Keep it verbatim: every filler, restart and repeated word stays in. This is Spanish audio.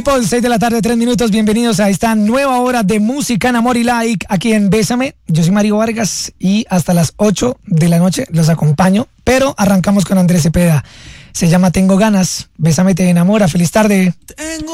seis de la tarde, tres minutos. Bienvenidos a esta nueva hora de música en amor y like aquí en Bésame. Yo soy Mario Vargas y hasta las ocho de la noche los acompaño. Pero arrancamos con Andrés Cepeda. Se llama Tengo Ganas. Bésame te enamora. Feliz tarde. Tengo